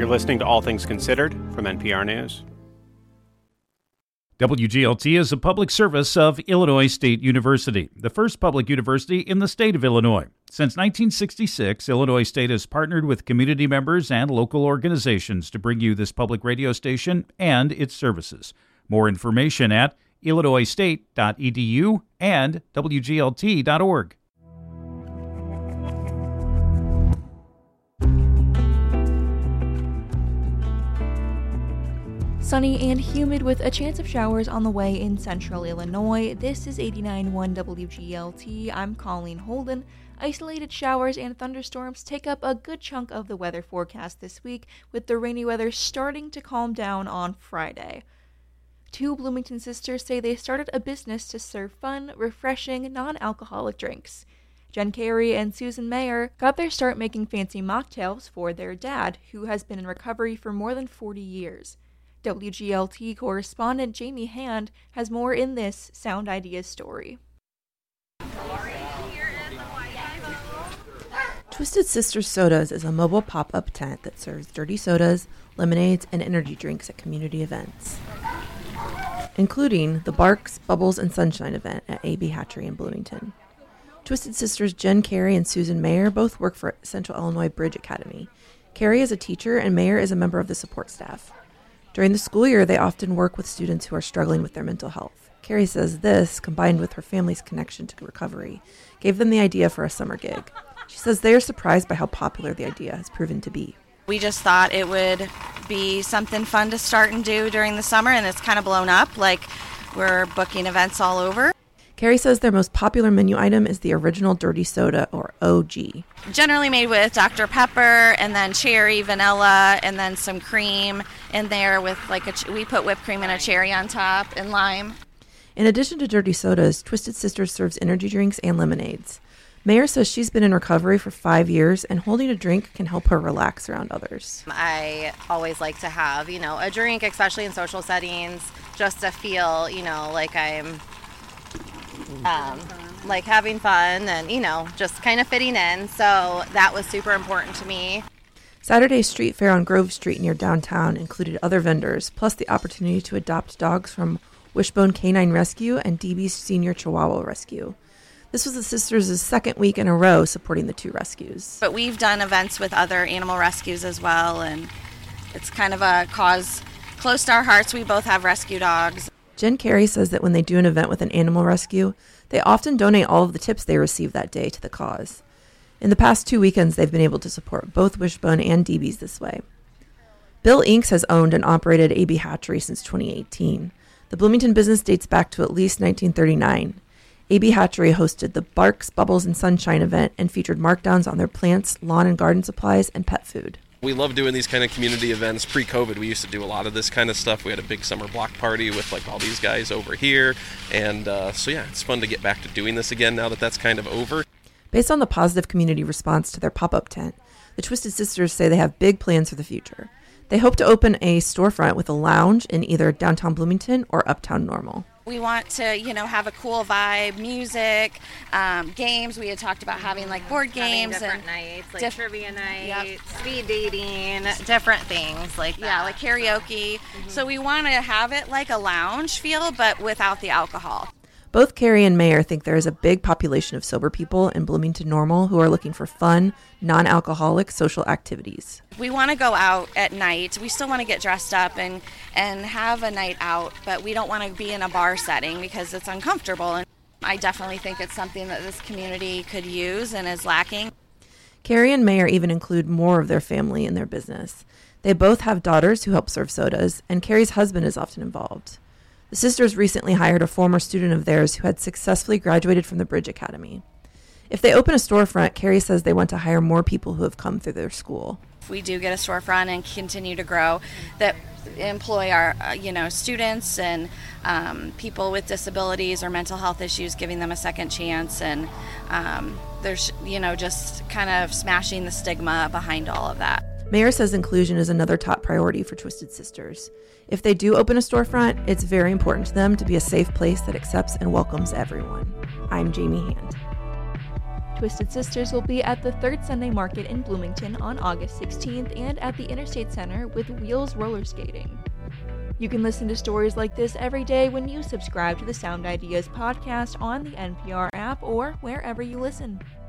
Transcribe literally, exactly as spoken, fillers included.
You're listening to All Things Considered from N P R News. W G L T is a public service of Illinois State University, the first public university in the state of Illinois. Since nineteen sixty-six, Illinois State has partnered with community members and local organizations to bring you this public radio station and its services. More information at illinois state dot e d u and w g l t dot org. Sunny and humid with a chance of showers on the way in central Illinois. This is eighty-nine point one W G L T. I'm Colleen Holden. Isolated showers and thunderstorms take up a good chunk of the weather forecast this week, with the rainy weather starting to calm down on Friday. Two Bloomington sisters say they started a business to serve fun, refreshing, non-alcoholic drinks. Jen Carey and Susan Mayer got their start making fancy mocktails for their dad, who has been in recovery for more than forty years. W G L T correspondent Jamie Hand has more in this Sound Ideas story. Twisted Sisters Sodas is a mobile pop-up tent that serves dirty sodas, lemonades, and energy drinks at community events, including the Barks, Bubbles, and Sunshine event at A B Hatchery in Bloomington. Twisted Sisters Jen Carey and Susan Mayer both work for Central Illinois Bridge Academy. Carey is a teacher and Mayer is a member of the support staff. During the school year, they often work with students who are struggling with their mental health. Carrie says this, combined with her family's connection to recovery, gave them the idea for a summer gig. She says they are surprised by how popular the idea has proven to be. We just thought it would be something fun to start and do during the summer, and it's kind of blown up. Like, we're booking events all over. Carrie says their most popular menu item is the original dirty soda, or O G. Generally made with Doctor Pepper and then cherry, vanilla, and then some cream in there with like a, ch- we put whipped cream and a cherry on top and lime. In addition to dirty sodas, Twisted Sisters serves energy drinks and lemonades. Mayer says she's been in recovery for five years and holding a drink can help her relax around others. I always like to have, you know, a drink, especially in social settings, just to feel, you know, like I'm Um, like having fun and, you know, just kind of fitting in. So that was super important to me. Saturday's street fair on Grove Street near downtown included other vendors, plus the opportunity to adopt dogs from Wishbone Canine Rescue and D B's Senior Chihuahua Rescue. This was the sisters' second week in a row supporting the two rescues. But we've done events with other animal rescues as well, and it's kind of a cause close to our hearts. We both have rescue dogs. Jen Carey says that when they do an event with an animal rescue, they often donate all of the tips they receive that day to the cause. In the past two weekends, they've been able to support both Wishbone and D B's this way. Bill Inks has owned and operated A B Hatchery since twenty eighteen. The Bloomington business dates back to at least nineteen thirty-nine. A B Hatchery hosted the Barks, Bubbles, and Sunshine event and featured markdowns on their plants, lawn and garden supplies, and pet food. We love doing these kind of community events. Pre-COVID, we used to do a lot of this kind of stuff. We had a big summer block party with like all these guys over here. And uh, so, yeah, it's fun to get back to doing this again now that that's kind of over. Based on the positive community response to their pop-up tent, the Twisted Sisters say they have big plans for the future. They hope to open a storefront with a lounge in either downtown Bloomington or uptown Normal. We want to, you know, have a cool vibe, music, um, games. We had talked about having like board games having different and nights, like diff- trivia nights, Yep. speed dating, different things like that. Yeah, like karaoke. Mm-hmm. So we want to have it like a lounge feel, but without the alcohol. Both Carey and Mayer think there is a big population of sober people in Bloomington Normal who are looking for fun, non-alcoholic social activities. We want to go out at night. We still want to get dressed up and, and have a night out, but we don't want to be in a bar setting because it's uncomfortable. And I definitely think it's something that this community could use and is lacking. Carey and Mayer even include more of their family in their business. They both have daughters who help serve sodas, and Carey's husband is often involved. The sisters recently hired a former student of theirs who had successfully graduated from the Bridge Academy. If they open a storefront, Carey says they want to hire more people who have come through their school. If we do get a storefront and continue to grow, that employ our, uh, you know, students and um, people with disabilities or mental health issues, giving them a second chance, and um, there's, you know, just kind of smashing the stigma behind all of that. Mayer says inclusion is another top priority for Twisted Sisters. If they do open a storefront, it's very important to them to be a safe place that accepts and welcomes everyone. I'm Jamie Hand. Twisted Sisters will be at the Third Sunday Market in Bloomington on August sixteenth and at the Interstate Center with Wheels Roller Skating. You can listen to stories like this every day when you subscribe to the Sound Ideas podcast on the N P R app or wherever you listen.